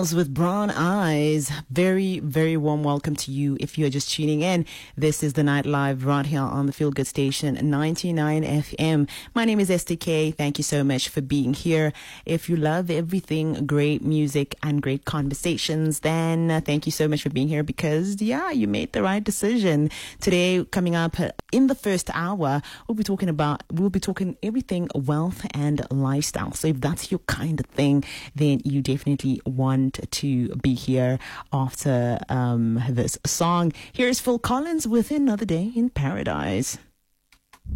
Miles with Brown Eyes. Very, very warm welcome to you if you're just tuning in. This is the Night Live right here on the Feel Good Station 99 FM. My name is STK. Thank you so much for being here. If you love everything, great music and great conversations, then thank you so much for being here because, you made the right decision. Today, coming up in the first hour, we'll be talking everything wealth and lifestyle. So if that's your kind of thing, then you definitely want to be here after this song. Here's Phil Collins with Another Day in Paradise.